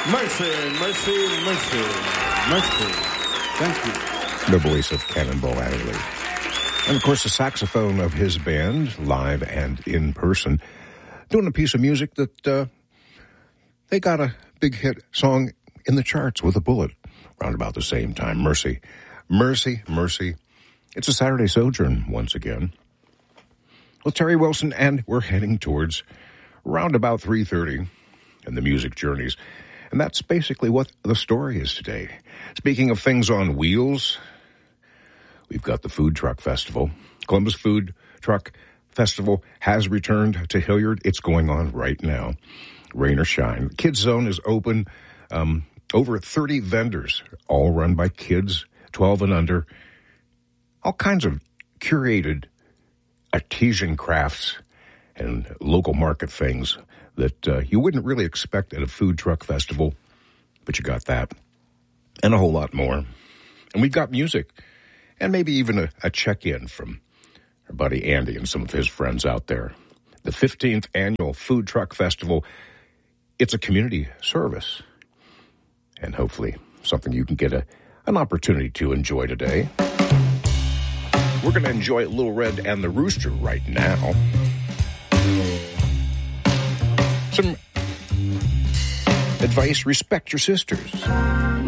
Mercy, mercy, mercy, mercy. Thank you. The voice of Cannonball Adderley. And, of course, the saxophone of his band, live and in person, doing a piece of music that they got a big hit song in the charts with a bullet around about the same time. Mercy, mercy, mercy. It's a Saturday Sojourn once again with Terry Wilson, and we're heading towards around about 3:30 in the music journeys. And that's basically what the story is today. Speaking of things on wheels, we've got the Food Truck Festival. Columbus Food Truck Festival has returned to Hilliard. It's going on right now, rain or shine. Kids Zone is open. Over 30 vendors, all run by kids, 12 and under. All kinds of curated artisan crafts and local market things that you wouldn't really expect at a food truck festival, but you got that and a whole lot more. And we've got music and maybe even a check-in from our buddy Andy and some of his friends out there. The 15th Annual Food Truck Festival, it's a community service and hopefully something you can get an opportunity to enjoy today. We're going to enjoy Little Red and the Rooster right now. Some advice: respect your sisters.